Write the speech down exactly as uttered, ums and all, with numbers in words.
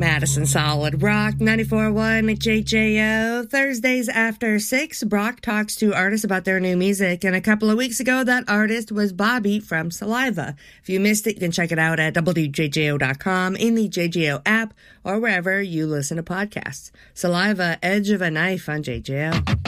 Madison Solid Rock, ninety-four point one J J O. Thursdays after six, Brock talks to artists about their new music. And a couple of weeks ago, that artist was Bobby from Saliva. If you missed it, you can check it out at W J J O dot com, in the J J O app, or wherever you listen to podcasts. Saliva, Edge of a Knife on J J O.